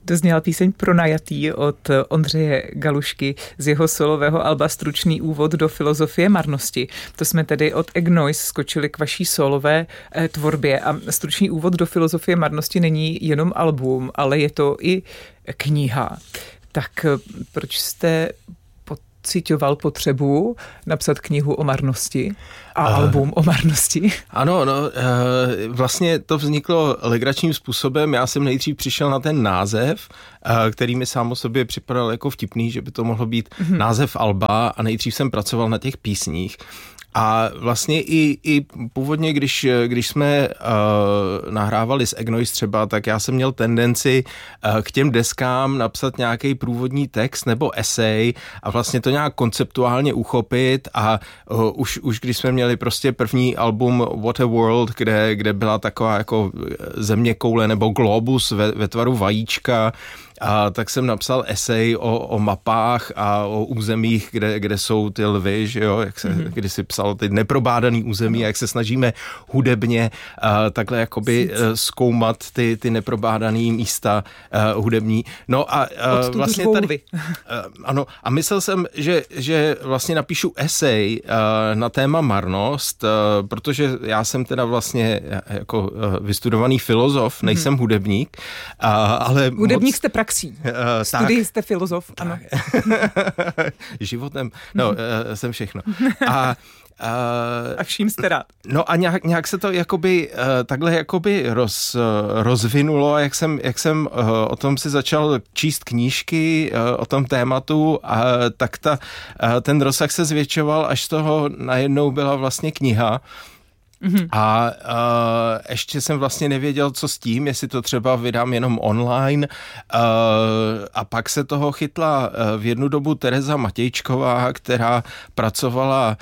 Dozněla píseň Pronajatý od Ondřeje Galušky z jeho solového alba Stručný úvod do filozofie marnosti. To jsme tedy od Egnoise skočili k vaší solové tvorbě a Stručný úvod do filozofie marnosti není jenom album, ale je to i kniha. Tak proč jste pociťoval potřebu napsat knihu o marnosti a album o marnosti? Ano, vlastně to vzniklo legračním způsobem. Já jsem nejdřív přišel na ten název, který mi sám o sobě připadal jako vtipný, že by to mohlo být název alba, a nejdřív jsem pracoval na těch písních. A vlastně i původně, když jsme nahrávali s Egnoise třeba, tak já jsem měl tendenci k těm deskám napsat nějaký průvodní text nebo esej a vlastně to nějak konceptuálně uchopit a už když jsme měli prostě první album What a World, kde byla taková jako zeměkoule nebo globus ve tvaru vajíčka, a tak jsem napsal esej o mapách a o územích, kde jsou ty lvy, že jo, jak se kdysi psalo ty neprobádaný území, jak se snažíme hudebně takhle jakoby zkoumat ty neprobádaný místa hudební. No a vlastně tady ano, a myslel jsem, že vlastně napíšu esej na téma marnost, protože já jsem teda vlastně jako vystudovaný filozof, nejsem hudebník, ale hudebník jste praxí. Studii jste filozof, ano. Životem, jsem všechno. A vším jste rád. No a nějak se to jakoby takhle jakoby rozvinulo, jak jsem o tom si začal číst knížky o tom tématu, a tak ten rozsah se zvětšoval, až z toho najednou byla vlastně kniha. A ještě jsem vlastně nevěděl, co s tím, jestli to třeba vydám jenom online, a pak se toho chytla v jednu dobu Tereza Matějčková, která pracovala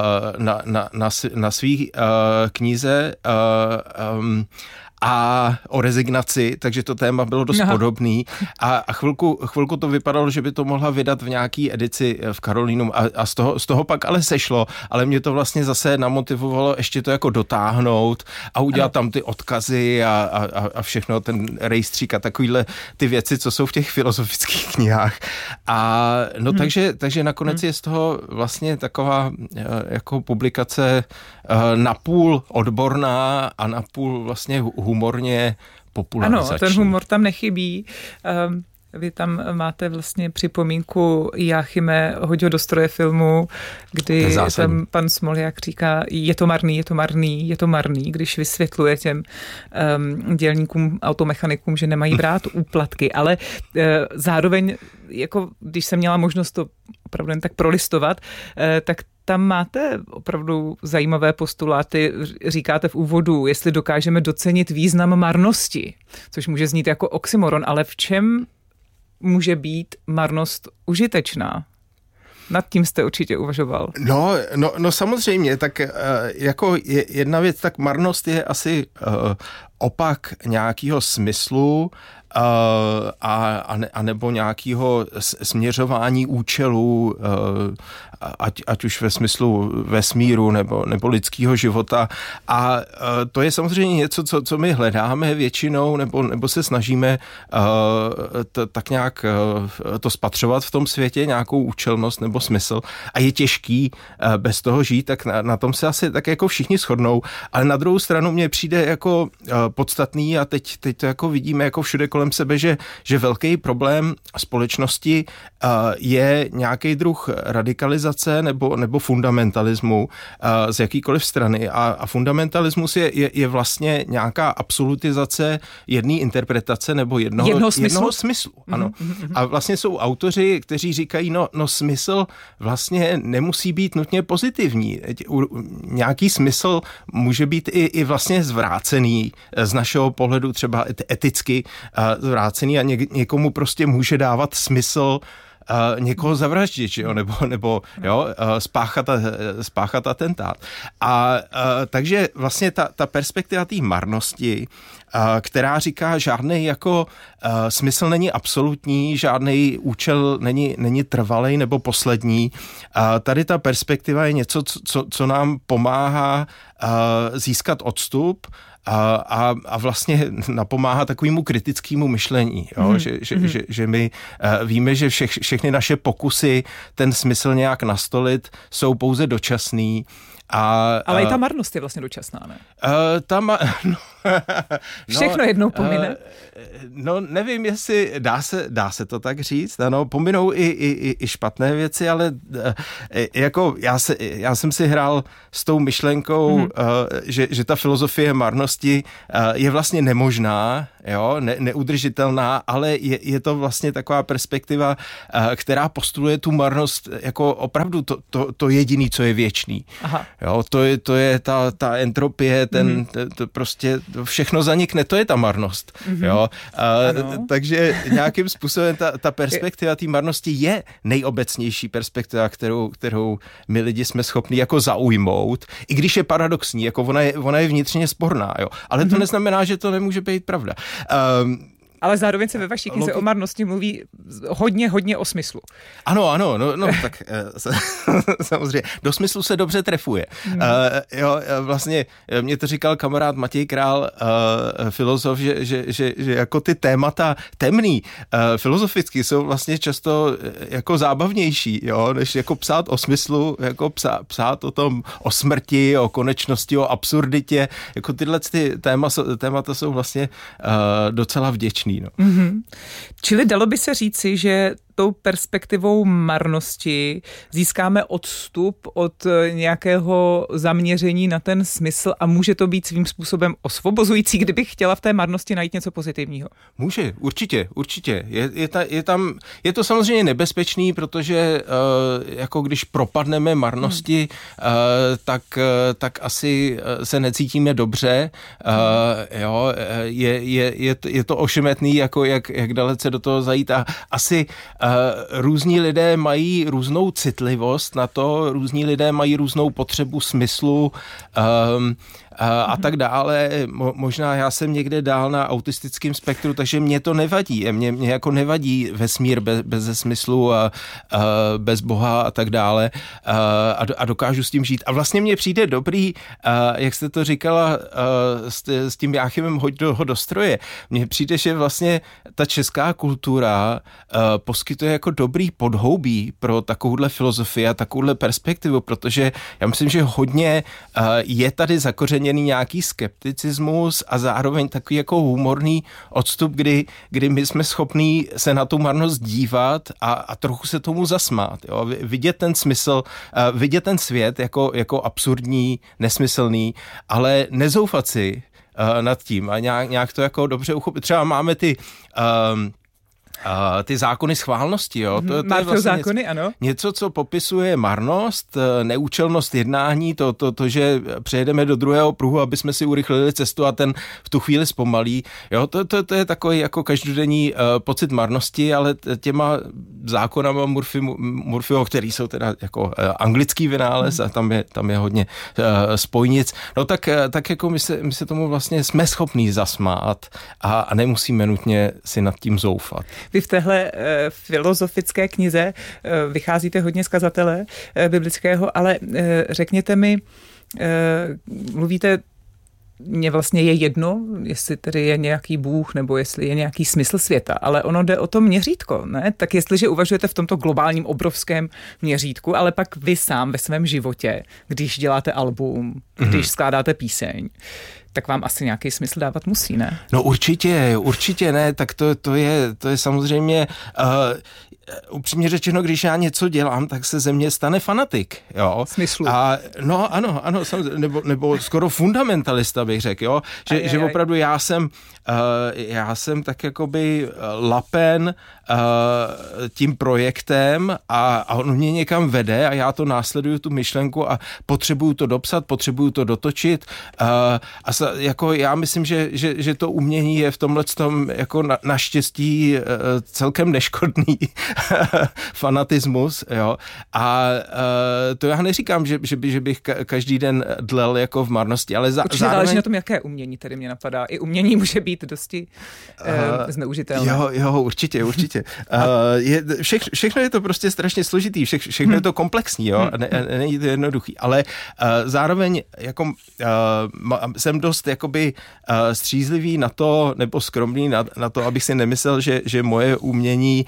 na svý knize a o rezignaci, takže to téma bylo dost podobný a chvilku to vypadalo, že by to mohla vydat v nějaký edici v Karolínum a z toho pak ale sešlo, ale mě to vlastně zase namotivovalo ještě to jako dotáhnout a udělat tam ty odkazy a všechno, ten rejstřík a takovýhle ty věci, co jsou v těch filozofických knihách. A no takže nakonec je z toho vlastně taková jako publikace napůl odborná a napůl vlastně humorně popularizační. Ano, ten humor tam nechybí. Vy tam máte vlastně připomínku Jáchyme, hoď ho do stroje filmu, kdy tam pan Smoljak říká, je to marný, když vysvětluje těm dělníkům, automechanikům, že nemají brát úplatky, ale zároveň, jako když jsem měla možnost to opravdu jen tak prolistovat, tak tam máte opravdu zajímavé postuláty, říkáte v úvodu, jestli dokážeme docenit význam marnosti, což může znít jako oxymoron, ale v čem může být marnost užitečná? Nad tím jste určitě uvažoval. No samozřejmě, tak jako jedna věc, tak marnost je asi opak nějakého smyslu a nebo nějakého směřování účelu, ať už ve smyslu vesmíru nebo lidského života. A to je samozřejmě něco, co my hledáme většinou, nebo se snažíme tak nějak to spatřovat v tom světě, nějakou účelnost nebo smysl. A je těžký bez toho žít, tak na tom se asi tak jako všichni shodnou. Ale na druhou stranu mně přijde jako podstatný, a teď to jako vidíme jako všude kolem sebe, že velký problém společnosti je nějaký druh radikalizace nebo fundamentalismu z jakýkoliv strany. A fundamentalismus je vlastně nějaká absolutizace jedné interpretace nebo jednoho smyslu. Ano. A vlastně jsou autoři, kteří říkají, no smysl vlastně nemusí být nutně pozitivní. Nějaký smysl může být i vlastně zvrácený z našeho pohledu třeba eticky zvrácený a někomu prostě může dávat smysl někoho zavraždit, jo? Nebo spáchat atentát. A takže vlastně ta perspektiva té marnosti, která říká, žádný jako smysl není absolutní, žádný účel není trvalej nebo poslední. Tady ta perspektiva je něco, co nám pomáhá získat odstup a vlastně napomáhá takovému kritickému myšlení, jo? Že my víme, že všechny naše pokusy ten smysl nějak nastolit jsou pouze dočasný. Ale i ta marnost je vlastně dočasná, ne? Všechno jednou pomine. No nevím, jestli dá se to tak říct. Ano, pominou i špatné věci, ale jako já jsem si hrál s tou myšlenkou, že ta filozofie marnosti je vlastně nemožná, jo, neudržitelná, ale je to vlastně taková perspektiva, která postuluje tu marnost jako opravdu to jediný, co je věčný. Aha. Jo, to je ta entropie, to prostě všechno zanikne, to je ta marnost. Jo. Takže nějakým způsobem ta perspektiva té marnosti je nejobecnější perspektiva, kterou my lidi jsme schopni jako zaujmout, i když je paradoxní, jako ona je vnitřně sporná, jo. Ale to neznamená, že to nemůže být pravda. Ale zároveň se ve vaší knize o marnosti mluví hodně o smyslu. Ano, no tak samozřejmě. Do smyslu se dobře trefuje. Jo, vlastně mě to říkal kamarád Matěj Král, filozof, že jako ty témata temný, filozoficky jsou vlastně často jako zábavnější, jo, než jako psát o smyslu, jako psát o tom, o smrti, o konečnosti, o absurditě. Jako tyhle témata jsou vlastně docela vděčný. No. Čili dalo by se říci, že tou perspektivou marnosti získáme odstup od nějakého zaměření na ten smysl a může to být svým způsobem osvobozující, kdybych chtěla v té marnosti najít něco pozitivního? Může, určitě. Je to samozřejmě nebezpečný, protože jako když propadneme marnosti, tak asi se necítíme dobře. Jo, je to ošemetný, jako jak dalece do toho zajít a asi různí lidé mají různou citlivost na to, různí lidé mají různou potřebu smyslu a tak dále. Možná já jsem někde dál na autistickém spektru, takže mě to nevadí. Mě jako nevadí vesmír bez smyslu a bez Boha a tak dále a dokážu s tím žít. A vlastně mně přijde dobrý, jak jste to říkala s tím Jáchymem hoď ho do stroje. Mně přijde, že vlastně ta česká kultura poskytuje jako dobrý podhoubí pro takovouhle filozofii a takovouhle perspektivu, protože já myslím, že hodně je tady zakořeněný nějaký skepticismus a zároveň takový jako humorný odstup, kdy my jsme schopní se na tu marnost dívat a trochu se tomu zasmát. Jo? Vidět ten smysl, vidět ten svět jako absurdní, nesmyslný, ale nezoufat si nad tím a nějak to jako dobře uchopit. Třeba máme ty zákony schválnosti, jo. To je vlastně zákony, ano. Něco, co popisuje marnost, neúčelnost jednání, to, že přejedeme do druhého pruhu, aby jsme si urychlili cestu a ten v tu chvíli zpomalí. Jo, to je takový jako každodenní pocit marnosti, ale těma zákonama Murphyho, který jsou teda jako anglický vynález a tam je hodně spojnic. No tak jako my se tomu vlastně jsme schopní zasmát a nemusíme nutně si nad tím zoufat. Vy v téhle filozofické knize vycházíte hodně z kazatele biblického, ale řekněte mi, mluvíte, mně vlastně je jedno, jestli tedy je nějaký Bůh nebo jestli je nějaký smysl světa, ale ono jde o to měřítko, ne? Tak jestliže uvažujete v tomto globálním obrovském měřítku, ale pak vy sám ve svém životě, když děláte album, když skládáte píseň, tak vám asi nějaký smysl dávat musí, ne? No určitě ne, tak to je samozřejmě upřímně řečeno, když já něco dělám, tak se ze mě stane fanatik, jo. Smyslu. No ano, samozřejmě, nebo skoro fundamentalista bych řekl, jo, že opravdu já jsem tak jakoby lapen tím projektem a on mě někam vede a já to následuju, tu myšlenku a potřebuju to dopsat, potřebuju to dotočit jako já myslím, že to umění je v tomhletom jako naštěstí celkem neškodný fanatismus, jo. A to já neříkám, že bych každý den dlel jako v marnosti, ale určitě záleží na tom, jaké umění tedy mě napadá. I umění může být být dosti zneužitelné. Jo, určitě. Všechno je to prostě strašně složitý, všechno je to komplexní, jo, není to jednoduchý, ale zároveň jako jsem dost jakoby střízlivý na to, nebo skromný na to, abych si nemyslel, že moje umění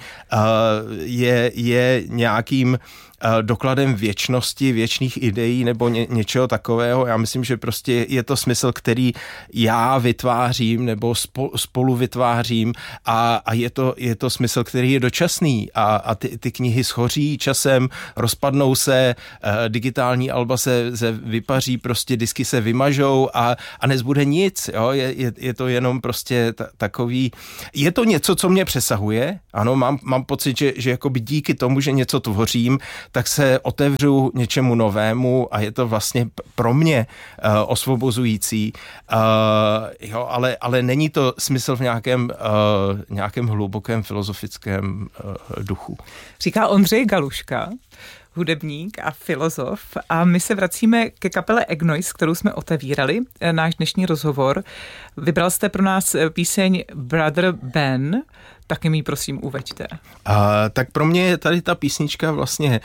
je nějakým dokladem věčnosti, věčných ideí nebo něčeho takového. Já myslím, že prostě je to smysl, který já vytvářím nebo spolu vytvářím a je to smysl, který je dočasný a ty knihy schoří časem, rozpadnou se, digitální alba se vypaří, prostě disky se vymažou a nezbude nic. Jo? Je to jenom prostě takový... Je to něco, co mě přesahuje. Ano, mám pocit, že jakoby díky tomu, že něco tvořím, tak se otevřu něčemu novému a je to vlastně pro mě osvobozující. Jo, ale není to smysl v nějakém hlubokém filozofickém duchu. Říká Ondřej Galuška, hudebník a filozof, a my se vracíme ke kapele Egnois, kterou jsme otevírali, náš dnešní rozhovor. Vybral jste pro nás píseň Brother Ben, taky mi ji prosím uveďte. Tak pro mě je tady ta písnička vlastně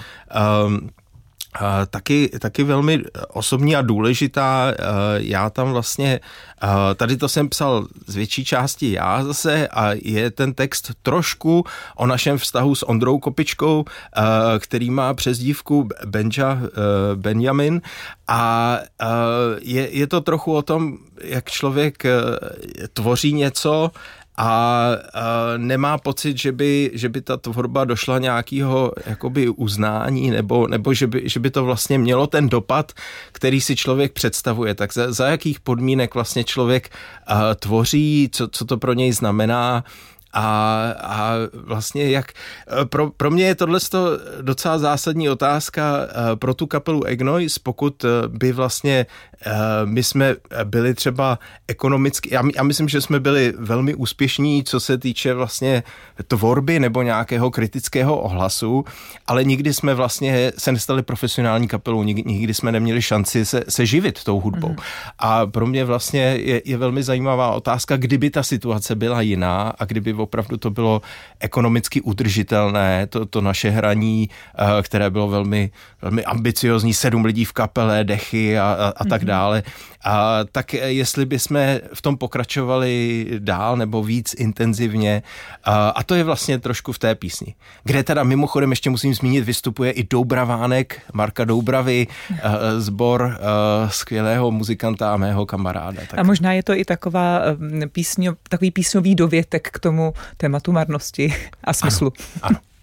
taky velmi osobní a důležitá. Já tam vlastně, tady to jsem psal z větší části já zase a je ten text trošku o našem vztahu s Ondrou Kopičkou, který má přezdívku Benjamin a je to trochu o tom, jak člověk tvoří něco a nemá pocit, že by ta tvorba došla nějakého jakoby uznání nebo že by to vlastně mělo ten dopad, který si člověk představuje. Tak za jakých podmínek vlastně člověk tvoří, co to pro něj znamená a vlastně jak... Pro mě je tohle docela zásadní otázka pro tu kapelu Egnois, pokud by vlastně my jsme byli třeba ekonomicky... Já myslím, že jsme byli velmi úspěšní, co se týče vlastně tvorby nebo nějakého kritického ohlasu, ale nikdy jsme vlastně se nestali profesionální kapelou, nikdy jsme neměli šanci se živit tou hudbou. A pro mě vlastně je velmi zajímavá otázka, kdyby ta situace byla jiná a kdyby opravdu to bylo ekonomicky udržitelné, to naše hraní, které bylo velmi, velmi ambiciozní, 7 lidí v kapele, dechy a tak dále. Tak jestli bychom v tom pokračovali dál nebo víc intenzivně, a to je vlastně trošku v té písni. Kde teda mimochodem ještě musím zmínit, vystupuje i Doubravánek, Marka Doubravy, sbor skvělého muzikanta a mého kamaráda. Tak. A možná je to i takový písňový dovětek k tomu tématu marnosti a smyslu. Ano.